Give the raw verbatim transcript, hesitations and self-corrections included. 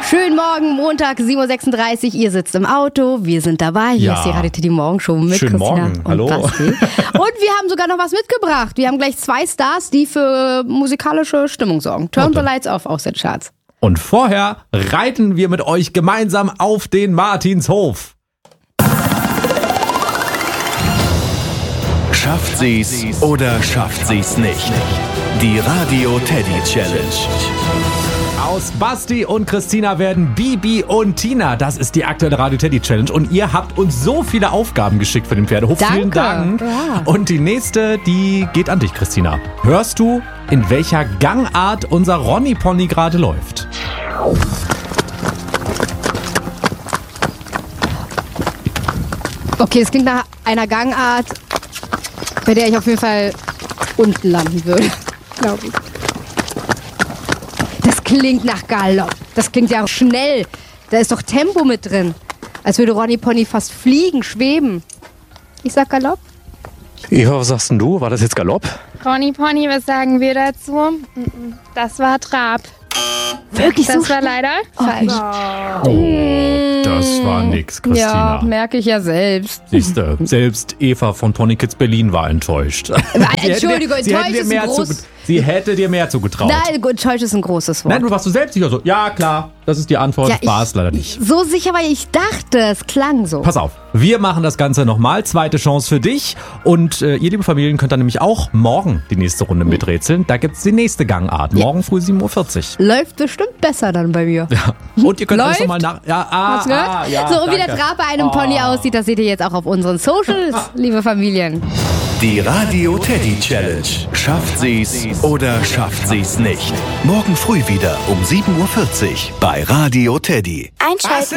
Schönen Morgen, Montag, sieben Uhr sechsunddreißig. Ihr sitzt im Auto, wir sind dabei. Hier Ja. ist die Radio Teddy Morgenshow mit Schönen Christina Morgen. und Hallo. Basti. Und wir haben sogar noch was mitgebracht. Wir haben gleich zwei Stars, die für musikalische Stimmung sorgen. Turn the Lights Off aus den Charts. Und vorher reiten wir mit euch gemeinsam auf den Martinshof. Schafft sie's oder schafft sie's nicht? Die Radio Teddy Challenge. Aus Basti und Christina werden Bibi und Tina. Das ist die aktuelle Radio Teddy Challenge. Und ihr habt uns so viele Aufgaben geschickt für den Pferdehof. Danke. Vielen Dank. Ja. Und die nächste, die geht an dich, Christina. Hörst du, in welcher Gangart unser Ronny Pony gerade läuft? Okay, es klingt nach einer Gangart, bei der ich auf jeden Fall unten landen würde, glaube ich. Das klingt nach Galopp. Das klingt ja schnell. Da ist doch Tempo mit drin. Als würde Ronny Pony fast fliegen, schweben. Ich sag Galopp. Eva, was sagst denn du? War das jetzt Galopp? Ronny Pony, was sagen wir dazu? Das war Trab. Wirklich so Das war schnell? leider falsch. Oh, das war nix, Christina. Ja, merke ich ja selbst. Siehste, selbst Eva von Pony Kids Berlin war enttäuscht. Sie hätte dir- Entschuldigung, sie hätte enttäuscht dir ist mehr ein groß- zuge- Sie hätte dir mehr zugetraut. Nein, gut, enttäuscht ist ein großes Wort. Nein, du warst du selbst sicher so. Ja, klar, das ist die Antwort. Ja, war ich- es leider nicht. So sicher, weil ich dachte, es klang so. Pass auf, wir machen das Ganze nochmal. Zweite Chance für dich. Und äh, ihr, liebe Familien, könnt dann nämlich auch morgen die nächste Runde miträtseln. Da gibt's die nächste Gangart. Morgen früh sieben Uhr vierzig. Läuft bestimmt besser dann bei mir. Ja. Und ihr könnt alles Läuft? nochmal nach... Ja, ah, Hast du gehört? ah, ja, so, und wie der danke. Trab bei einem Pony aussieht, das seht ihr jetzt auch auf unseren Socials, liebe Familien. Die Radio Teddy Challenge. Schafft sie's oder schafft sie's nicht? Morgen früh wieder um sieben Uhr vierzig bei Radio Teddy. Einschalten.